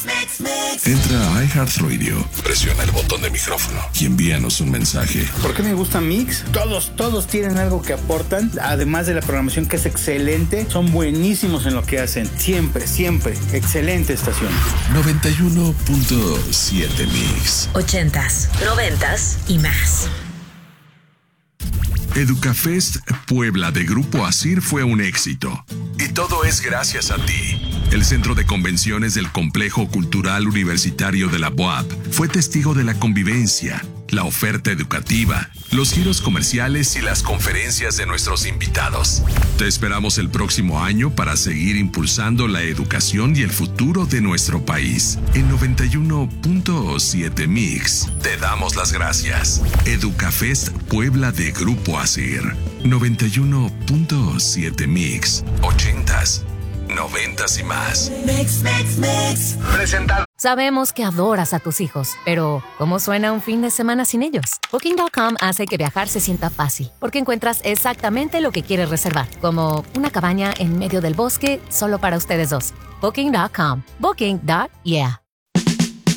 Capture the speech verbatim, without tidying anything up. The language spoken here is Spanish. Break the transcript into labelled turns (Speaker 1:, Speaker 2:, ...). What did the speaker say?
Speaker 1: Entra a iHeartRadio, presiona el botón de micrófono y envíanos un mensaje.
Speaker 2: ¿Por qué me gusta Mix? Todos, todos tienen algo que aportan, además de la programación que es excelente. Son buenísimos en lo que hacen. Siempre, siempre. Excelente estación.
Speaker 1: noventa y uno punto siete Mix.
Speaker 3: Ochentas, noventas y más.
Speaker 1: Educafest Puebla de Grupo Asir fue un éxito. Y todo es gracias a ti. El Centro de Convenciones del Complejo Cultural Universitario de la B U A P fue testigo de la convivencia, la oferta educativa, los giros comerciales y las conferencias de nuestros invitados. Te esperamos el próximo año para seguir impulsando la educación y el futuro de nuestro país. En noventa y uno punto siete Mix, te damos las gracias. Educafest Puebla de Grupo Asir. noventa y uno punto siete Mix. Ochentas, noventas y más.
Speaker 4: Mix, mix, mix.
Speaker 5: Presentado.
Speaker 6: Sabemos que adoras a tus hijos, pero ¿cómo suena un fin de semana sin ellos? Booking punto com hace que viajar se sienta fácil, porque encuentras exactamente lo que quieres reservar, como una cabaña en medio del bosque solo para ustedes dos. Booking punto com. Booking. Yeah.